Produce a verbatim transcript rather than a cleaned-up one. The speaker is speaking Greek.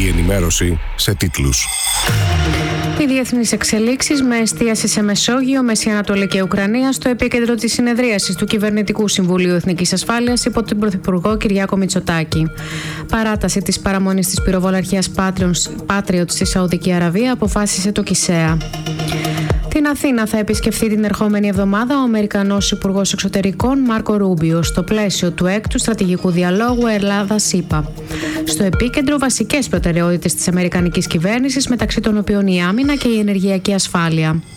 Η ενημέρωση σε τίτλους. Οι διεθνείς εξελίξεις με εστίαση σε Μεσόγειο, Μέση Ανατολή και Ουκρανία στο επίκεντρο της συνεδρίασης του Κυβερνητικού Συμβουλίου Εθνικής Ασφάλειας υπό τον Πρωθυπουργό Κυριάκο Μητσοτάκη. Παράταση της παραμονής της πυροβολαρχίας Patriot στη Σαουδική Αραβία αποφάσισε το ΚΙΣΕΑ. Την Αθήνα θα επισκεφθεί την ερχόμενη εβδομάδα ο Αμερικανός Υπουργός Εξωτερικών Μάρκο Ρούμπιο στο πλαίσιο του έκτου στρατηγικού διαλόγου Ελλάδα-ΣΥΠΑ. Στο επίκεντρο βασικές προτεραιότητες της αμερικανικής κυβέρνησης, μεταξύ των οποίων η άμυνα και η ενεργειακή ασφάλεια.